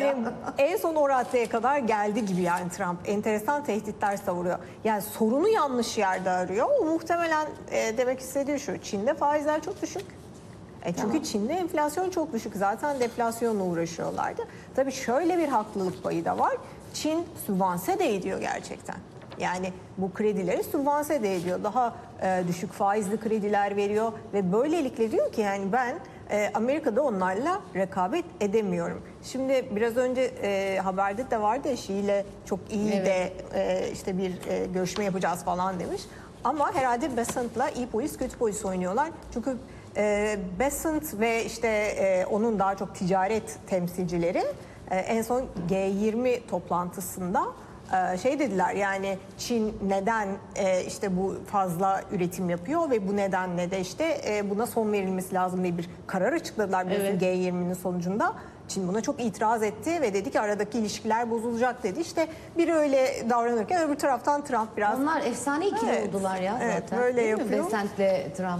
Yani en son o raddeye kadar geldi gibi yani Trump. Enteresan tehditler savuruyor. Yani sorunu yanlış yerde arıyor. O muhtemelen demek istediği şu. Çin'de faizler çok düşük. Çünkü Çin'de enflasyon çok düşük. Zaten deflasyonla uğraşıyorlardı. Tabii şöyle bir haklılık payı da var. Çin sübvanse de ediyor gerçekten. Yani bu kredileri sübvanse de ediyor. Daha düşük faizli krediler veriyor ve böylelikle diyor ki yani ben Amerika'da onlarla rekabet edemiyorum. Şimdi biraz önce haberde de vardı ya Xi ile çok iyi de işte bir görüşme yapacağız falan demiş. Ama herhalde Bessent'la iyi polis kötü polis oynuyorlar. Çünkü Bessent ve işte onun daha çok ticaret temsilcileri en son G20 toplantısında şey dediler yani Çin neden işte bu fazla üretim yapıyor ve bu nedenle de işte buna son verilmesi lazım diye bir karar açıkladılar G20'nin sonucunda. Çin buna çok itiraz etti ve dedi ki aradaki ilişkiler bozulacak dedi. İşte biri öyle davranırken öbür taraftan Trump biraz... Onlar efsane ikili oldular ya zaten. Evet, böyle yapıyor. Bessent'le Trump.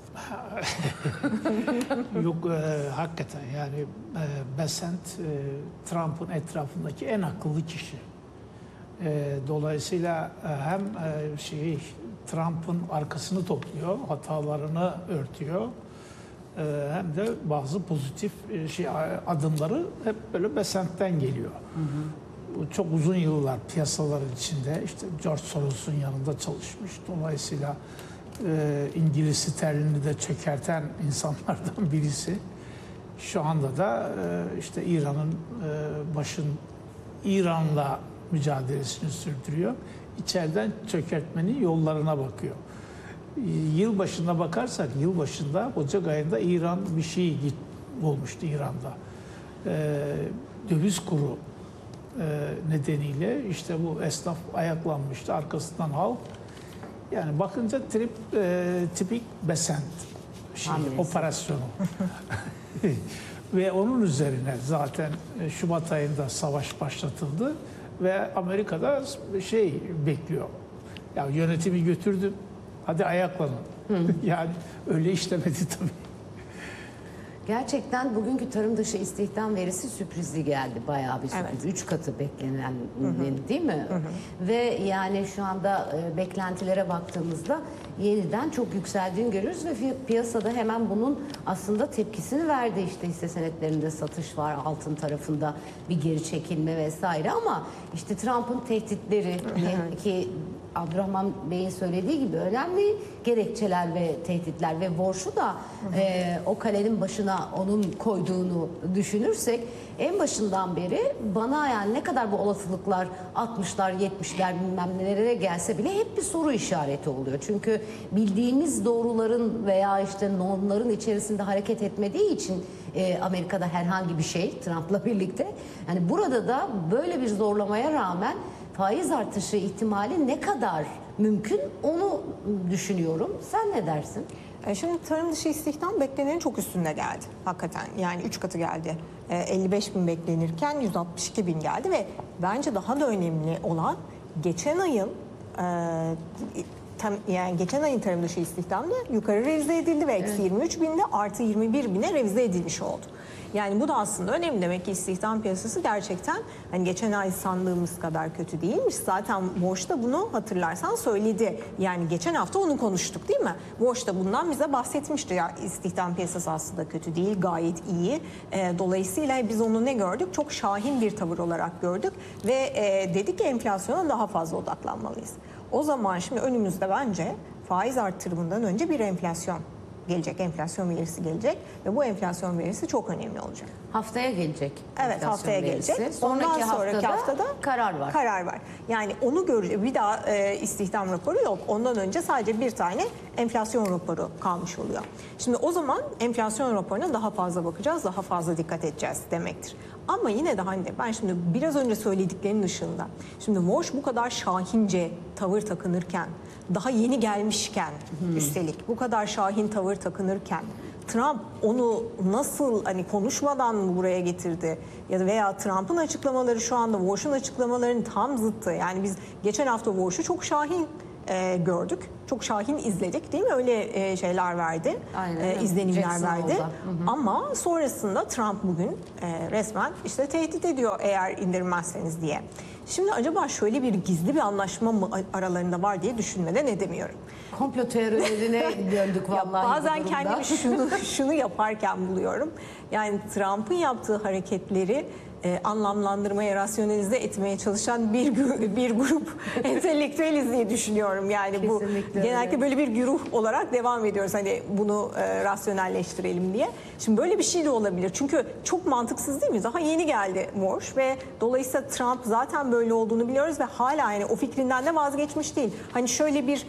Yok hakikaten yani Bessent Trump'ın etrafındaki en akıllı kişi. Dolayısıyla hem Trump'ın arkasını topluyor, hatalarını örtüyor, hem de bazı pozitif adımları hep böyle Bessent'ten geliyor. Çok uzun yıllar piyasaların içinde işte George Soros'un yanında çalışmış. Dolayısıyla İngiliz sterlini de çökerten insanlardan birisi. Şu anda da işte İran'la mücadelesini sürdürüyor. İçeriden çökertmenin yollarına bakıyor. Yılbaşına bakarsak, yılbaşında Ocak ayında İran bir şey olmuştu İran'da. Döviz kuru nedeniyle işte bu esnaf ayaklanmıştı. Arkasından halk. Yani bakınca tipik Bessent operasyonu. Ve onun üzerine zaten Şubat ayında savaş başlatıldı ve Amerika'da bekliyor. Ya yönetimi götürdüm, hadi ayaklanın. Yani öyle işlemedi tabii. Gerçekten bugünkü tarım dışı istihdam verisi sürprizli geldi. Bayağı bir sürpriz. 3 katı beklenen değil mi? Ve yani şu anda beklentilere baktığımızda yeniden çok yükseldiğini görüyoruz ve piyasada hemen bunun aslında tepkisini verdi. İşte hisse senetlerinde satış var, altın tarafında bir geri çekilme vesaire ama işte Trump'ın tehditleri ki Abdurrahman Bey'in söylediği gibi önemli gerekçeler ve tehditler ve borçlu da o kalenin başına onun koyduğunu düşünürsek en başından beri bana yani ne kadar bu olasılıklar 60'lar 70'ler bilmem nelere gelse bile hep bir soru işareti oluyor. Çünkü bildiğimiz doğruların veya işte normların içerisinde hareket etmediği için Amerika'da herhangi bir şey Trump'la birlikte yani burada da böyle bir zorlamaya rağmen faiz artışı ihtimali ne kadar mümkün onu düşünüyorum. Sen ne dersin? Şimdi tarım dışı istihdam beklenenin çok üstünde geldi. Hakikaten yani 3 katı geldi. 55 bin beklenirken 162 bin geldi ve bence daha da önemli olan geçen ayın geçen ayın tarım dışı istihdamda yukarı revize edildi ve eksi 23 binde artı 21 bine revize edilmiş oldu. Yani bu da aslında önemli. Demek ki istihdam piyasası gerçekten hani geçen ay sandığımız kadar kötü değilmiş. Zaten Boş da bunu hatırlarsan söyledi. Yani geçen hafta onu konuştuk değil mi? Boş da bundan bize bahsetmişti. Ya istihdam piyasası aslında kötü değil, gayet iyi. Dolayısıyla biz onu ne gördük? Çok şahin bir tavır olarak gördük ve dedik ki enflasyona daha fazla odaklanmalıyız. O zaman şimdi önümüzde bence faiz artırımından önce bir enflasyon gelecek, enflasyon verisi gelecek ve bu enflasyon verisi çok önemli olacak. Haftaya gelecek. Evet, haftaya gelecek. Sonraki haftada karar var. Karar var. Yani onu göreceğiz. Bir daha istihdam raporu yok. Ondan önce sadece bir tane enflasyon raporu kalmış oluyor. Şimdi o zaman enflasyon raporuna daha fazla bakacağız, daha fazla dikkat edeceğiz demektir. Ama yine de hani ben şimdi biraz önce söylediklerinin dışında, şimdi Walsh bu kadar şahince tavır takınırken, daha yeni gelmişken üstelik bu kadar şahin tavır takınırken Trump onu nasıl hani konuşmadan mı buraya getirdi ya da veya Trump'ın açıklamaları şu anda Walsh'un açıklamalarının tam zıttı. Yani biz geçen hafta Walsh'u çok şahin gördük. Çok şahin izledik değil mi? Öyle şeyler verdi. Aynen. İzlenimler Jackson verdi. Hole'da. Ama sonrasında Trump bugün resmen işte tehdit ediyor eğer indirmezseniz diye. Şimdi acaba şöyle bir gizli bir anlaşma mı aralarında var diye düşünmeden edemiyorum. Komplo teorilerine döndük Ya vallahi. bazen bu durumda. kendimi şunu yaparken buluyorum. Yani Trump'ın yaptığı hareketleri anlamlandırmaya, rasyonelize etmeye çalışan bir grup entelektüeliz diye düşünüyorum. Yani bu Kesinlikle genellikle öyle. böyle bir güruh olarak devam ediyoruz. Hani bunu rasyonelleştirelim diye. Şimdi böyle bir şey de olabilir. Çünkü çok mantıksız değil mi? Daha yeni geldi Morş ve dolayısıyla Trump zaten böyle olduğunu biliyoruz ve hala yani o fikrinden de vazgeçmiş değil. Hani şöyle bir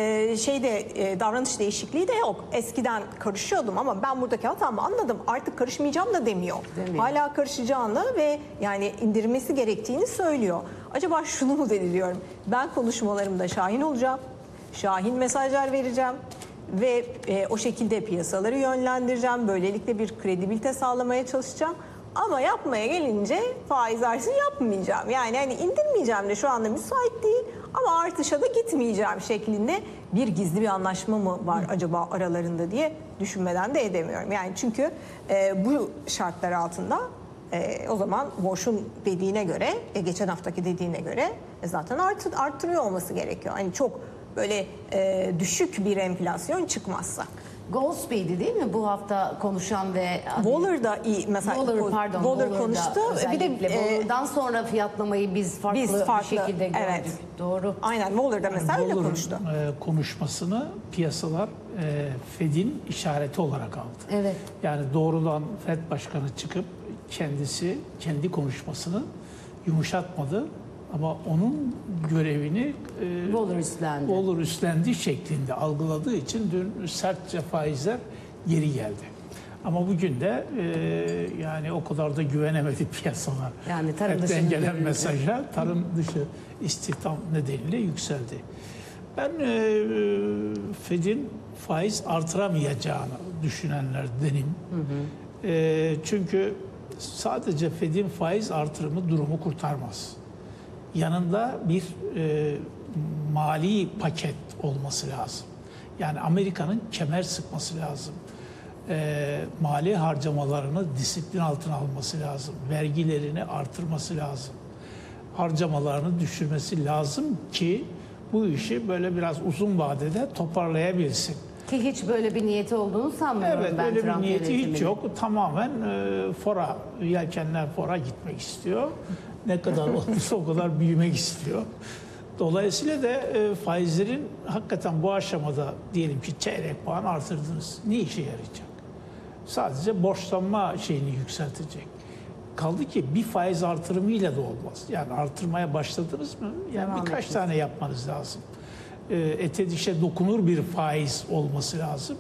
davranış değişikliği de yok. Eskiden karışıyordum ama ben buradaki hatamı anladım. Artık karışmayacağım da demiyor. Hala karışacağını ve yani indirmesi gerektiğini söylüyor. Acaba şunu mu diyorum? Ben konuşmalarımda şahin olacağım. Şahin mesajlar vereceğim ve o şekilde piyasaları yönlendireceğim. Böylelikle bir kredibilite sağlamaya çalışacağım. Ama yapmaya gelince faiz artışı yapmayacağım. Yani hani indirmeyeceğim de şu anda müsait değil ama artışa da gitmeyeceğim şeklinde bir gizli bir anlaşma mı var acaba aralarında diye düşünmeden de edemiyorum. Yani çünkü bu şartlar altında o zaman Warsh'un dediğine göre, geçen haftaki dediğine göre zaten arttırıyor olması gerekiyor. Hani çok böyle düşük bir enflasyon çıkmazsa. Goolsby'di değil mi bu hafta konuşan ve Waller da iyi mesela Waller konuştu. Bir de Waller'dan sonra fiyatlamayı biz farklı bir şekilde gördük. Evet. Doğru. Aynen Waller da mesela öyle Waller'ın, konuştu. konuşmasını piyasalar Fed'in işareti olarak aldı. Evet. Yani doğrudan Fed Başkanı çıkıp kendisi kendi konuşmasını yumuşatmadı ama onun görevini Waller üstlendi şeklinde algıladığı için dün sertçe faizler geri geldi. Ama bugün de yani o kadar da güvenemedi piyasalar. Yani tarım Fed'den dışı gelen görünüyor. mesajlar tarım dışı istihdam nedeniyle yükseldi. Ben Fed'in faiz artıramayacağını düşünenlerdenim. Çünkü sadece Fed'in faiz artırımı durumu kurtarmaz. Yanında bir mali paket olması lazım. Yani Amerika'nın kemer sıkması lazım. Mali harcamalarını disiplin altına alması lazım. Vergilerini artırması lazım. Harcamalarını düşürmesi lazım ki bu işi böyle biraz uzun vadede toparlayabilsin. Ki hiç böyle bir niyeti olduğunu sanmıyorum Evet, ben öyle Trump bir niyeti hiç yönetiminin. yok. Tamamen yelkenler fora gitmek istiyor. Ne kadar olursa o kadar büyümek istiyor. Dolayısıyla da faizlerin hakikaten bu aşamada diyelim ki çeyrek puan artırdınız. Ne işe yarayacak? Sadece borçlanma şeyini yükseltecek. Kaldı ki bir faiz artırımıyla da olmaz. Yani artırmaya başladınız mı? Yani Devam birkaç etmesi. tane yapmanız lazım. Ete dişe dokunur bir faiz olması lazım.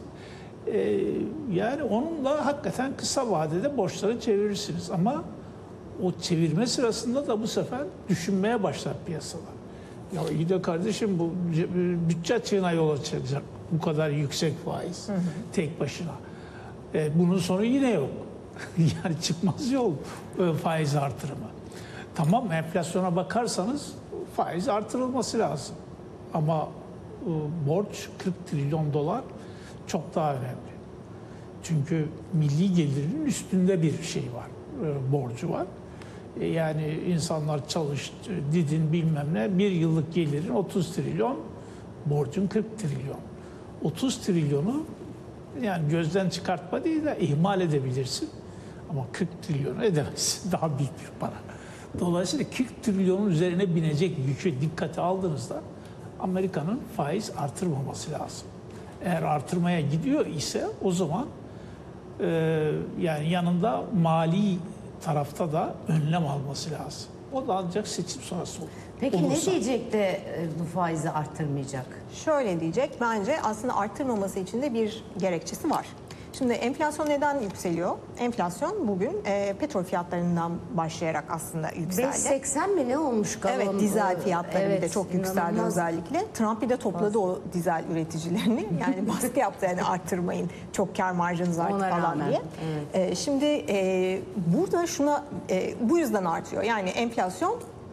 Yani onunla hakikaten kısa vadede borçları çevirirsiniz. Ama o çevirme sırasında da bu sefer düşünmeye başlar piyasalar. Ya iyi de kardeşim bu bütçe açığına yol açacak bu kadar yüksek faiz tek başına. Bunun sonu yine yok. Yani çıkmaz yol faiz artırımı. Tamam enflasyona bakarsanız faiz artırılması lazım. Ama borç 40 trilyon dolar çok daha önemli. Çünkü milli gelirinin üstünde bir şey var, borcu var. Yani insanlar çalıştı, didin bilmem ne, bir yıllık gelirin 30 trilyon, borcun 40 trilyon. 30 trilyonu yani gözden çıkartma değil de ihmal edebilirsin. Ama 40 trilyonu edemezsin, daha büyük bir para. Dolayısıyla 40 trilyonun üzerine binecek yükü dikkate aldığınızda Amerika'nın faiz artırmaması lazım. Eğer artırmaya gidiyor ise o zaman yani yanında mali tarafta da önlem alması lazım. O da ancak seçim sonrası olur. Peki olursa. ne diyecek de bu faizi arttırmayacak? Şöyle diyecek, bence aslında arttırmaması için de bir gerekçesi var. Şimdi enflasyon neden yükseliyor? Enflasyon bugün petrol fiyatlarından başlayarak aslında yükseldi. 5.80 mi ne olmuş galon? Evet, dizel fiyatları Evet, bir de çok yükseldi inanılmaz. özellikle. Trump bir de topladı o dizel üreticilerini. Yani baskı yaptı yani arttırmayın, çok kar marjınız arttı Ona falan rağmen, diye. Şimdi burada bu yüzden artıyor. Yani enflasyon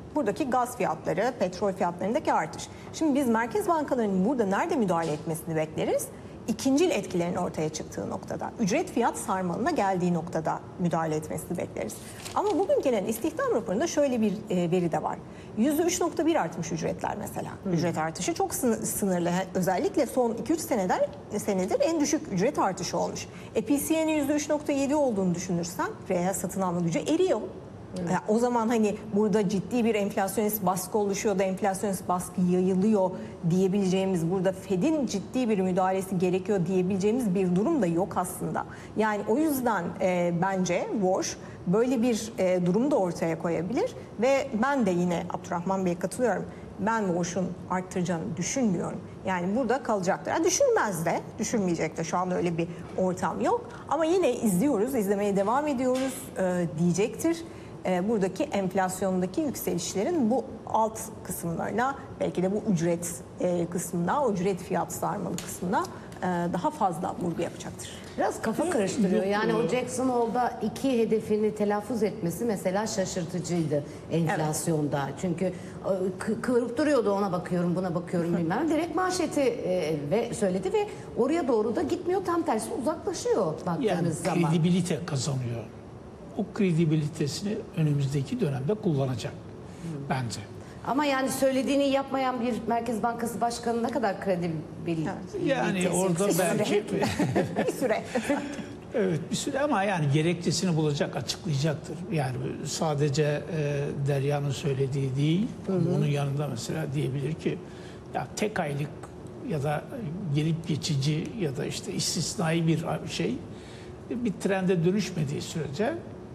buradaki gaz fiyatları, petrol fiyatlarındaki artış. Şimdi biz merkez bankalarının burada nerede müdahale etmesini bekleriz? İkincil etkilerin ortaya çıktığı noktada, ücret fiyat sarmalına geldiği noktada müdahale etmesini bekleriz. Ama bugün gelen istihdam raporunda şöyle bir veri de var. %3.1 artmış ücretler mesela. Ücret artışı çok sınırlı. Özellikle son 2-3 senedir en düşük ücret artışı olmuş. PCE'nin %3.7 olduğunu düşünürsen reel satın alma gücü eriyor. Yani o zaman hani burada ciddi bir enflasyonist baskı oluşuyor da enflasyonist baskı yayılıyor diyebileceğimiz, burada Fed'in ciddi bir müdahalesi gerekiyor diyebileceğimiz bir durum da yok aslında. Yani o yüzden bence Walsh böyle bir durum da ortaya koyabilir ve ben de yine Abdurrahman Bey'e katılıyorum. Ben Walsh'un arttıracağını düşünmüyorum. Yani burada kalacaktır. Yani düşünmez de, düşünmeyecek de, şu anda öyle bir ortam yok. Ama yine izliyoruz, izlemeye devam ediyoruz diyecektir. Buradaki enflasyondaki yükselişlerin bu alt kısımlarına, belki de bu ücret kısmına, o ücret fiyat sarmalı kısmına daha fazla vurgu yapacaktır. Biraz kafa karıştırıyor. Yani o Jackson Hole'da 2 hedefini telaffuz etmesi mesela şaşırtıcıydı enflasyonda. Evet. Çünkü kıvırıp duruyordu, ona bakıyorum, buna bakıyorum bilmem. Direkt manşeti ve söyledi ve oraya doğru da gitmiyor, tam tersi uzaklaşıyor baktığınız zaman. Kredibilite kazanıyor. O kredibilitesini önümüzdeki dönemde kullanacak bence. Ama yani söylediğini yapmayan bir Merkez Bankası Başkanı ne kadar kredibilitesi? Yani orada belki bir süre. Evet, bir süre, ama yani gerekçesini bulacak, açıklayacaktır. Yani sadece Derya'nın söylediği değil, onun yanında mesela diyebilir ki ya tek aylık ya da gelip geçici ya da işte istisnai bir şey bir trende dönüşmediği sürece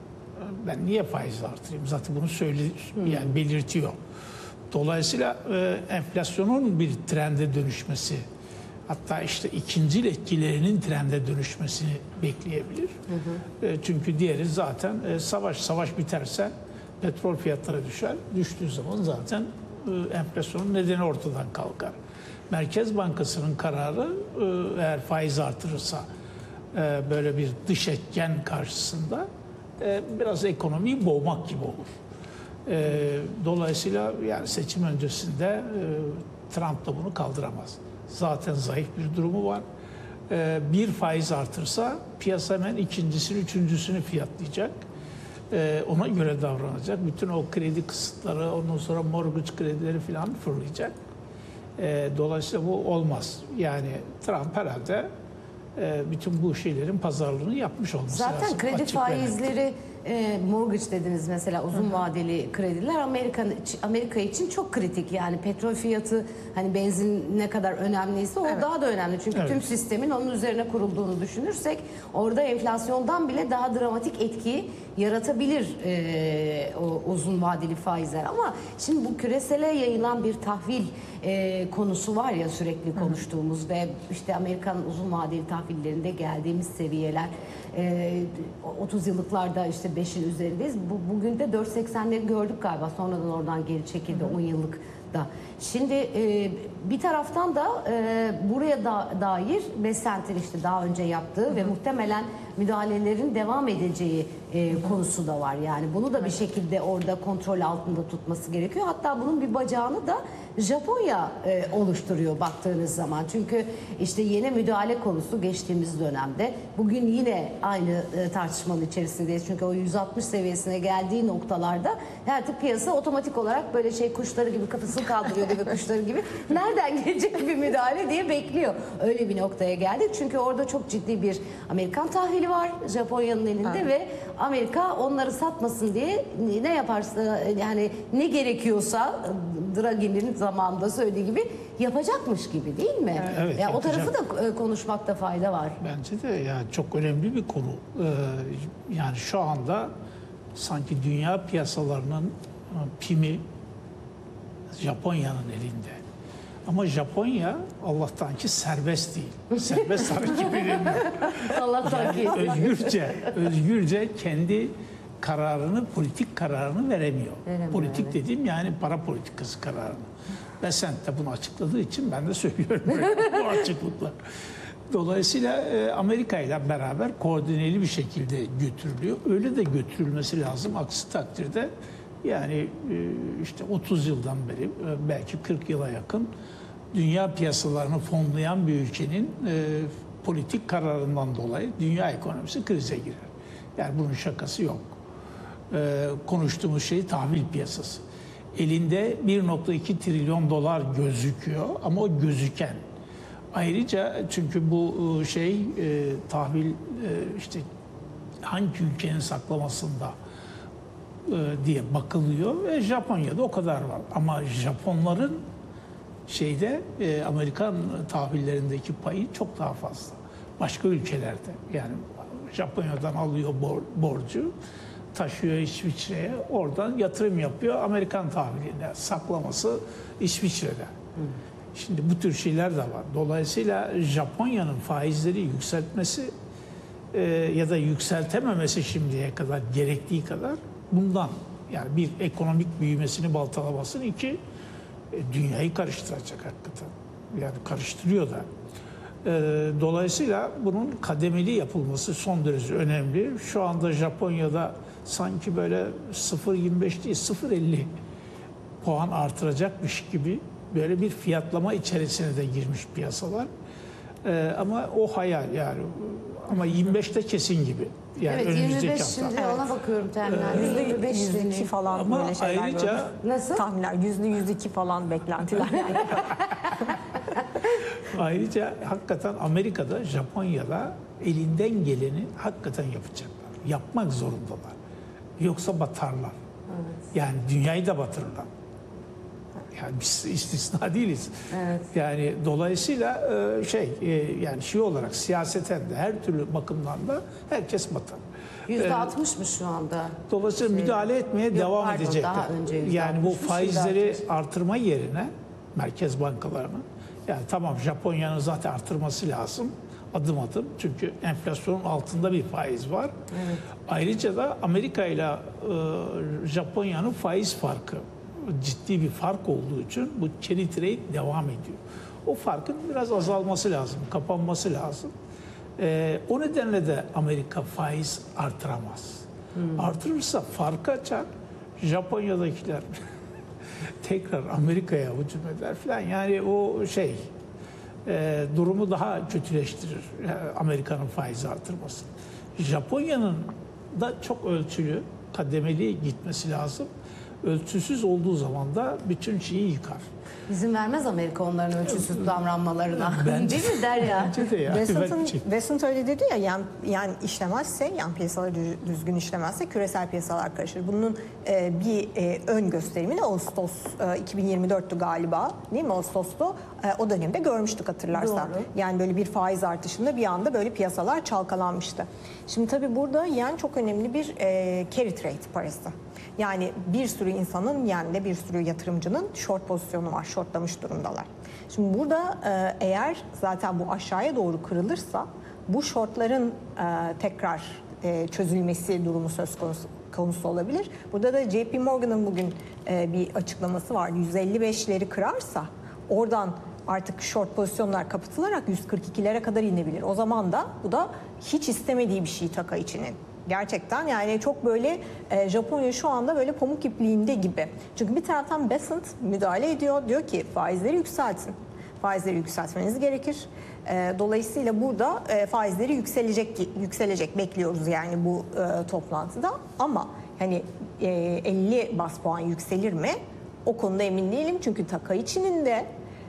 ben niye faiz artırayım? Zaten bunu yani belirtiyor. Dolayısıyla enflasyonun bir trende dönüşmesi, hatta işte ikincil etkilerinin trende dönüşmesini bekleyebilir. Çünkü diğeri zaten savaş biterse petrol fiyatları düşer. Düştüğü zaman zaten enflasyonun nedeni ortadan kalkar. Merkez Bankası'nın kararı eğer faiz artırırsa böyle bir dış etken karşısında biraz ekonomiyi boğmak gibi olur. Dolayısıyla yani seçim öncesinde Trump da bunu kaldıramaz. Zaten zayıf bir durumu var. Bir faiz artırsa piyasa hemen ikincisini, üçüncüsünü fiyatlayacak. Ona göre davranacak. Bütün o kredi kısıtları, ondan sonra mortgage kredileri falan fırlayacak. Dolayısıyla bu olmaz. Yani Trump herhalde bütün bu şeylerin pazarlığını yapmış olması lazım. Zaten kredi faizleri, mortgage dediniz mesela, uzun vadeli krediler Amerika için çok kritik. Yani petrol fiyatı, hani benzin ne kadar önemliyse o daha da önemli. Çünkü tüm sistemin onun üzerine kurulduğunu düşünürsek orada enflasyondan bile daha dramatik etkiyi yaratabilir o uzun vadeli faizler. Ama şimdi bu küresele yayılan bir tahvil konusu var ya, sürekli konuştuğumuz ve işte Amerikan uzun vadeli tahvillerinde geldiğimiz seviyeler 30 yıllıklarda işte 5'in üzerindeyiz. Bugün de 4.80'leri gördük galiba. Sonradan oradan geri çekildi 10 yıllık da. Şimdi bir taraftan da buraya dair Bessent'in işte daha önce yaptığı ve muhtemelen müdahalelerin devam edeceği konusu da var. Yani bunu da bir şekilde orada kontrol altında tutması gerekiyor. Hatta bunun bir bacağını da Japonya oluşturuyor baktığınız zaman. Çünkü işte yeni müdahale konusu geçtiğimiz dönemde. Bugün yine aynı tartışmanın içerisindeyiz. Çünkü o 160 seviyesine geldiği noktalarda artık piyasa otomatik olarak böyle kuşları gibi kafasını kaldırıyor gibi kuşları gibi nereden gelecek bir müdahale diye bekliyor. Öyle bir noktaya geldik. Çünkü orada çok ciddi bir Amerikan tahvili var Japonya'nın elinde ve Amerika onları satmasın diye ne yaparsa, yani ne gerekiyorsa Draghi'nin zamanında söylediği gibi yapacakmış gibi, değil mi? Evet, yani o tarafı da konuşmakta fayda var. Bence de yani çok önemli bir konu. Yani şu anda sanki dünya piyasalarının pimi Japonya'nın elinde. Ama Japonya Allah'tan ki serbest değil. Serbest hareket edemiyor. Allah'tan ki. Özgürce kendi kararını, politik kararını veremiyor. Politik dediğim yani para politikası kararını. Bessent de bunu açıkladığı için ben de söylüyorum bu açıklıkla. Dolayısıyla Amerika ile beraber koordineli bir şekilde götürülüyor. Öyle de götürülmesi lazım. Aksi takdirde Yani işte 30 yıldan beri belki 40 yıla yakın dünya piyasalarını fonlayan bir ülkenin politik kararından dolayı dünya ekonomisi krize girer. Yani bunun şakası yok. Konuştuğumuz şey tahvil piyasası. Elinde 1,2 trilyon dolar gözüküyor ama o gözüken. Ayrıca çünkü bu tahvil işte hangi ülkenin saklamasında diye bakılıyor ve Japonya'da o kadar var. Ama Japonların Amerikan tahvillerindeki payı çok daha fazla. Başka ülkelerde yani Japonya'dan alıyor borcu, taşıyor İsviçre'ye, oradan yatırım yapıyor Amerikan tahviline, saklaması İsviçre'de. Şimdi bu tür şeyler de var. Dolayısıyla Japonya'nın faizleri yükseltmesi ya da yükseltememesi şimdiye kadar gerektiği kadar bundan. Yani bir ekonomik büyümesini baltalamasın, iki dünyayı karıştıracak hakikaten. Yani karıştırıyor da. Dolayısıyla bunun kademeli yapılması son derece önemli. Şu anda Japonya'da sanki böyle 0,25 değil 0,50 puan artıracakmış gibi böyle bir fiyatlama içerisine de girmiş piyasalar. Ama o hayal yani. Ama 25'te kesin gibi. Yani Evet, önümüzdeki 25 hafta. şimdi ona bakıyorum terminalde. %102 falan Ama böyle şeyler ayrıca görüyorum. Nasıl? Tahminler %102 falan beklentiler. Ayrıca hakikaten Amerika'da, Japonya'da elinden geleni hakikaten yapacaklar. Yapmak zorundalar. Yoksa batarlar. Yani dünyayı da batırırlar. Yani biz istisna değiliz. Evet. Yani dolayısıyla yani olarak siyaseten de her türlü bakımdan da herkes batar. %60 mı şu anda? Dolayısıyla müdahale etmeye devam pardon, edecekler. daha önce Yani bu %60'mış, şimdi faizleri %60. artırma yerine merkez bankalarının, yani tamam Japonya'nın zaten artırması lazım adım adım, çünkü enflasyonun altında bir faiz var. Evet. Ayrıca da Amerika ile Japonya'nın faiz farkı ciddi bir fark olduğu için bu carry trade devam ediyor. O farkın biraz azalması lazım, kapanması lazım. O nedenle de Amerika faiz artıramaz. Artırırsa farkı açar. Japonya'dakiler tekrar Amerika'ya hücum eder falan. Yani o durumu daha kötüleştirir Amerika'nın faiz artırması. Japonya'nın da çok ölçülü, kademeli gitmesi lazım. Ölçüsüz olduğu zaman da bütün şeyi yıkar. İzin vermez Amerika onların ölçüsüz davranmalarına. Bence- Değil mi Derya? Bence de yani. Weston öyle dedi ya, yani işlemezse, yan piyasalar düzgün işlemezse küresel piyasalar karışır. Bunun bir ön gösterimini Ağustos 2024'tü galiba, değil mi? Ağustos'ta o dönemde görmüştük, hatırlarsan. Doğru. Yani böyle bir faiz artışında bir anda böyle piyasalar çalkalanmıştı. Şimdi tabii burada yen çok önemli bir carry trade parası. Yani bir sürü insanın, yani de bir sürü yatırımcının short pozisyonu var, shortlamış durumdalar. Şimdi burada eğer zaten bu aşağıya doğru kırılırsa bu shortların tekrar çözülmesi durumu söz konusu olabilir. Burada da JP Morgan'ın bugün bir açıklaması var. 155'leri kırarsa oradan artık short pozisyonlar kapatılarak 142'lere kadar inebilir. O zaman da bu da hiç istemediği bir şey Takaichi'nin. Gerçekten yani çok böyle Japonya şu anda böyle pamuk ipliğinde gibi. Çünkü bir taraftan Besant müdahale ediyor. Diyor ki faizleri yükseltin. Faizleri yükseltmeniz gerekir. Dolayısıyla burada faizleri yükselecek bekliyoruz yani bu toplantıda. Ama hani 50 bas puan yükselir mi? O konuda emin değilim. Çünkü Takaichi'nin de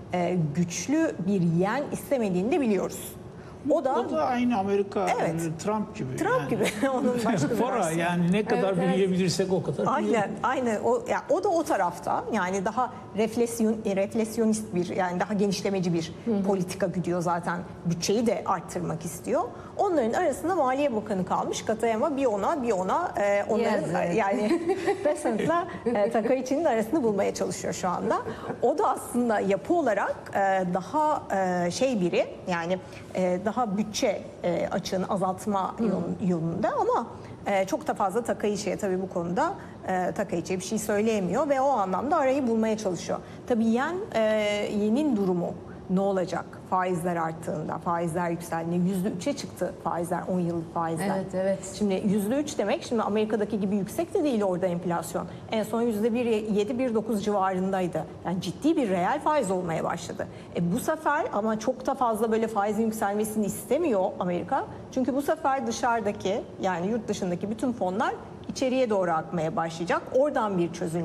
güçlü bir yen istemediğini de biliyoruz. O da aynı Amerika, Evet. Trump gibi. Trump gibi. Onun başka bir Fora versiyonu. yani ne kadar Evet, evet. büyüyebilirsek o kadar. Aynen. O da o tarafta, yani daha refleksiyonist bir, yani daha genişlemeci bir politika güdüyor zaten. Bütçeyi de arttırmak istiyor. Onların arasında Maliye Bakanı kalmış. Katayama bir ona onların Yazık. yani Besant'la Takaichi'nin arasını bulmaya çalışıyor şu anda. O da aslında yapı olarak daha biri, yani daha bütçe açığını azaltma yolunda, ama çok da fazla Takaichi'ye tabii bu konuda Takaichi'ye bir şey söyleyemiyor ve o anlamda arayı bulmaya çalışıyor. Tabii yenin durumu ne olacak faizler arttığında, faizler yükseldiğinde %3'e çıktı faizler, 10 yıllık faizler. Evet, evet. Şimdi %3 demek, şimdi Amerika'daki gibi yüksek de değil orada enflasyon. En son %1.7-1.9 civarındaydı. Yani ciddi bir reel faiz olmaya başladı. Bu sefer ama çok da fazla böyle faizin yükselmesini istemiyor Amerika. Çünkü bu sefer dışarıdaki, yani yurt dışındaki bütün fonlar içeriye doğru akmaya başlayacak. Oradan bir çözülme